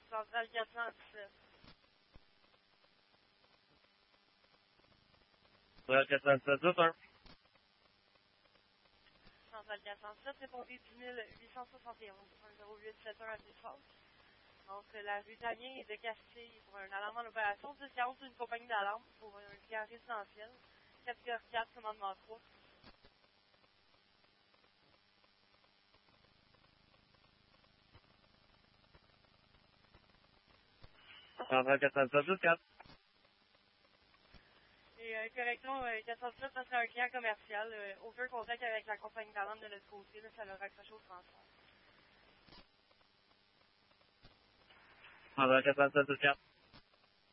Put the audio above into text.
Centrale 417. Centrale 417, 2-1. Centrale 407, répondez 10 871, 10871 à Desfalques. Entre la rue Damien et de Castille pour un alarme en opération, 1040 d'une compagnie d'alarme pour un client résidentiel. Catégorie 4, commandement 3. Centrale 417, 4. Et correction, 407, ça serait un client commercial. Aucun contact avec la compagnie d'alarme de notre côté, là, ça leur accroché au transfert. Centrale 417, 4.